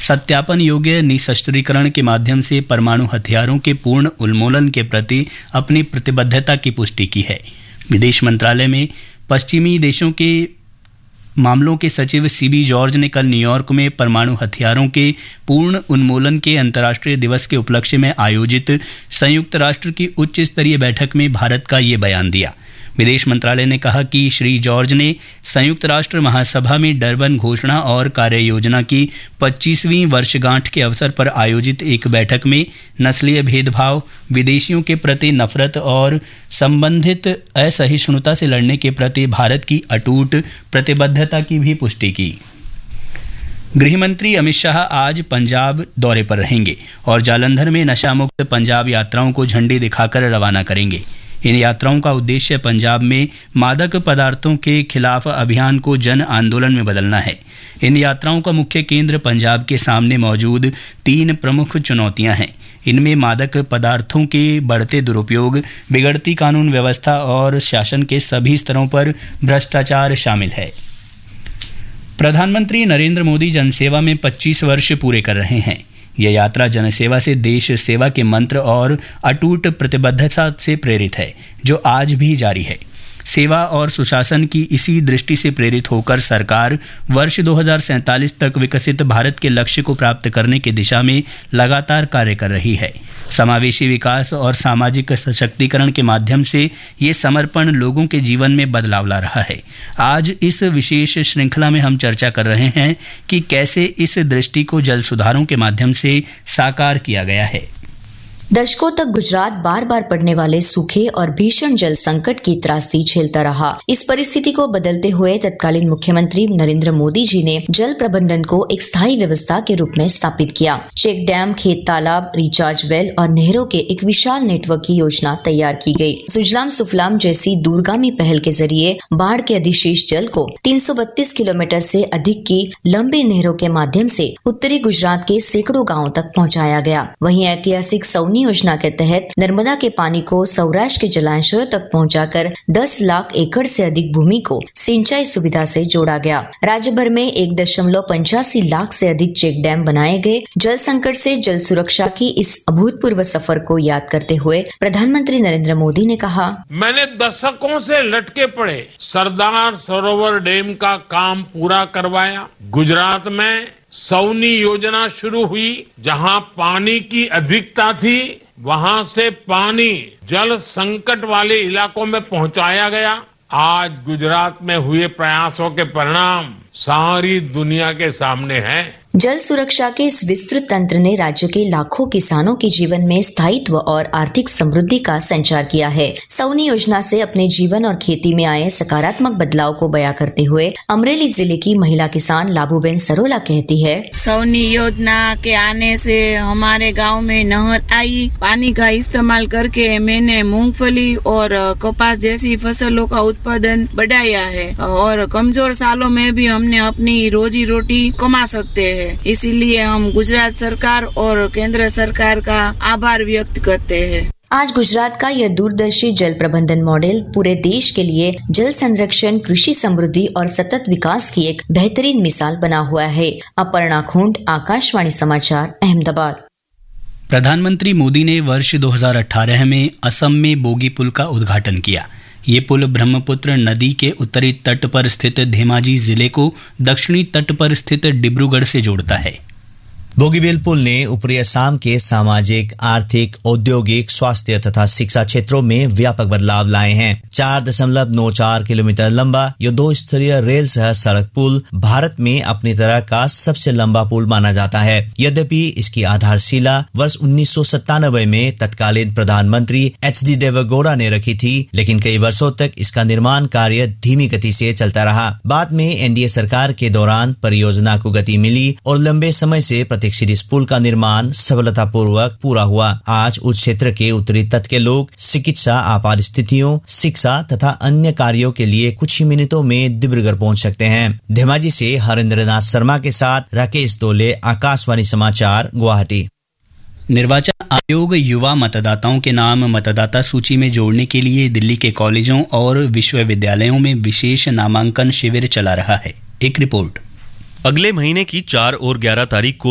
सत्यापन योग्य निशस्त्रीकरण के माध्यम से परमाणु हथियारों के पूर्ण उन्मूलन के प्रति अपनी प्रतिबद्धता की पुष्टि की है। विदेश मंत्रालय में पश्चिमी देशों के मामलों के सचिव सीबी जॉर्ज ने कल न्यूयॉर्क में परमाणु हथियारों के पूर्ण उन्मूलन के अंतर्राष्ट्रीय दिवस के उपलक्ष्य में आयोजित संयुक्त राष्ट्र की उच्च स्तरीय बैठक में भारत का ये बयान दिया। विदेश मंत्रालय ने कहा कि श्री जॉर्ज ने संयुक्त राष्ट्र महासभा में डरबन घोषणा और कार्य योजना की 25वीं वर्षगांठ के अवसर पर आयोजित एक बैठक में नस्लीय भेदभाव, विदेशियों के प्रति नफरत और संबंधित असहिष्णुता से लड़ने के प्रति भारत की अटूट प्रतिबद्धता की भी पुष्टि की। गृहमंत्री अमित शाह आज पंजाब दौरे पर रहेंगे और जालंधर में नशा मुक्त पंजाब यात्राओं को झंडी दिखाकर रवाना करेंगे। इन यात्राओं का उद्देश्य पंजाब में मादक पदार्थों के खिलाफ अभियान को जन आंदोलन में बदलना है। इन यात्राओं का मुख्य केंद्र पंजाब के सामने मौजूद 3 प्रमुख चुनौतियां हैं। इनमें मादक पदार्थों के बढ़ते दुरुपयोग, बिगड़ती कानून व्यवस्था और शासन के सभी स्तरों पर भ्रष्टाचार शामिल है। प्रधानमंत्री नरेंद्र मोदी जनसेवा में 25 वर्ष पूरे कर रहे हैं। यह यात्रा जनसेवा से देश सेवा के मंत्र और अटूट प्रतिबद्धता से प्रेरित है, जो आज भी जारी है। सेवा और सुशासन की इसी दृष्टि से प्रेरित होकर सरकार वर्ष 2047 तक विकसित भारत के लक्ष्य को प्राप्त करने की दिशा में लगातार कार्य कर रही है। समावेशी विकास और सामाजिक सशक्तिकरण के माध्यम से ये समर्पण लोगों के जीवन में बदलाव ला रहा है। आज इस विशेष श्रृंखला में हम चर्चा कर रहे हैं कि कैसे इस दृष्टि को जल सुधारों के माध्यम से साकार किया गया है। दशकों तक गुजरात बार बार पड़ने वाले सूखे और भीषण जल संकट की त्रासदी झेलता रहा। इस परिस्थिति को बदलते हुए तत्कालीन मुख्यमंत्री नरेंद्र मोदी जी ने जल प्रबंधन को एक स्थायी व्यवस्था के रूप में स्थापित किया। चेक डैम, खेत तालाब, रिचार्ज वेल और नहरों के एक विशाल नेटवर्क की योजना तैयार की गई। सुजलाम सुफलाम जैसी दूरगामी पहल के जरिए बाढ़ के अधिशेष जल को 332 किलोमीटर से अधिक की लंबी नहरों के माध्यम से उत्तरी गुजरात के सैकड़ों गाँवों तक पहुँचाया गया। वहीं ऐतिहासिक सौनी योजना के तहत नर्मदा के पानी को सौराष्ट्र के जलाशयों तक पहुंचाकर 10 लाख एकड़ से अधिक भूमि को सिंचाई सुविधा से जोड़ा गया। राज्य भर में 1.85 लाख से अधिक चेक डैम बनाए गए। जल संकट से जल सुरक्षा की इस अभूतपूर्व सफर को याद करते हुए प्रधानमंत्री नरेंद्र मोदी ने कहा, मैंने दशकों से लटके पड़े सरदार सरोवर डैम का काम पूरा करवाया। गुजरात में सौनी योजना शुरू हुई। जहां पानी की अधिकता थी, वहां से पानी जल संकट वाले इलाकों में पहुंचाया गया। आज गुजरात में हुए प्रयासों के परिणाम सारी दुनिया के सामने हैं। जल सुरक्षा के इस विस्तृत तंत्र ने राज्य के लाखों किसानों के जीवन में स्थायित्व और आर्थिक समृद्धि का संचार किया है। सौनी योजना से अपने जीवन और खेती में आए सकारात्मक बदलाव को बयां करते हुए अमरेली जिले की महिला किसान लाभूबेन सरोला कहती है, सौनी योजना के आने से हमारे गांव में नहर आई। पानी का इस्तेमाल करके मैंने मूंगफली और कपास जैसी फसलों का उत्पादन बढ़ाया है और कमजोर सालों में भी हमने अपनी रोजी रोटी कमा सकते हैं। इसीलिए हम गुजरात सरकार और केंद्र सरकार का आभार व्यक्त करते हैं। आज गुजरात का यह दूरदर्शी जल प्रबंधन मॉडल पूरे देश के लिए जल संरक्षण, कृषि समृद्धि और सतत विकास की एक बेहतरीन मिसाल बना हुआ है। अपर्णा खुंड, आकाशवाणी समाचार, अहमदाबाद। प्रधानमंत्री मोदी ने वर्ष 2018 में असम में बोगी पुल का उद्घाटन किया। ये पुल ब्रह्मपुत्र नदी के उत्तरी तट पर स्थित धेमाजी जिले को दक्षिणी तट पर स्थित डिब्रूगढ़ से जोड़ता है। बोगीबील पुल ने ऊपरी असम के सामाजिक, आर्थिक, औद्योगिक, स्वास्थ्य तथा शिक्षा क्षेत्रों में व्यापक बदलाव लाए हैं। 4.94 किलोमीटर लंबा यह 2 स्तरीय रेल सह सड़क पुल भारत में अपनी तरह का सबसे लंबा पुल माना जाता है। यद्यपि इसकी आधारशिला वर्ष 1997 में तत्कालीन प्रधानमंत्री HD देवेगौड़ा ने रखी थी, लेकिन कई वर्षों तक इसका निर्माण कार्य धीमी गति से चलता रहा। बाद में NDA सरकार के दौरान परियोजना को गति मिली और लंबे समय से प्रतीक्षित इस पुल का निर्माण सफलतापूर्वक पूरा हुआ। आज उस क्षेत्र के उत्तरी तट के लोग चिकित्सा, आपात स्थितियों, शिक्षा तथा अन्य कार्यों के लिए कुछ ही मिनटों में डिब्रूगढ़ पहुंच सकते हैं। धेमाजी से हरेंद्र नाथ शर्मा के साथ राकेश तोले, आकाशवाणी समाचार, गुवाहाटी। निर्वाचन आयोग युवा मतदाताओं के नाम मतदाता सूची में जोड़ने के लिए दिल्ली के कॉलेजों और विश्वविद्यालयों में विशेष नामांकन शिविर चला रहा है। एक रिपोर्ट। अगले महीने की 4 और 11 तारीख को